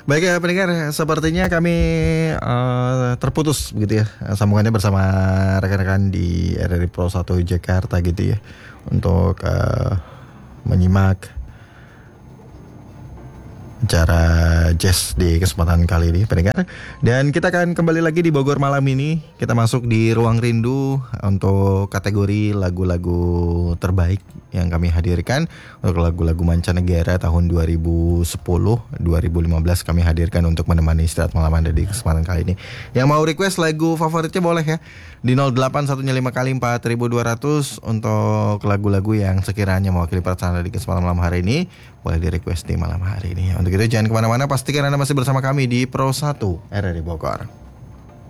Baik ya pendengar, sepertinya kami terputus begitu ya sambungannya bersama rekan-rekan di RRI Pro 1 Jakarta gitu ya untuk menyimak acara jazz di kesempatan kali ini pendengar. Dan kita akan kembali lagi di Bogor malam ini. Kita masuk di Ruang Rindu untuk kategori lagu-lagu terbaik yang kami hadirkan. Untuk lagu-lagu mancanegara tahun 2010, 2015 kami hadirkan untuk menemani istirahat malam Anda di kesempatan kali ini. Yang mau request lagu favoritnya boleh ya di 08155 kali 4200 untuk lagu-lagu yang sekiranya mewakili perasaan Anda di kesempatan malam hari ini. Boleh di request di malam hari ini. Untuk itu jangan kemana-mana, pastikan Anda masih bersama kami di Pro 1 RRI Bogor.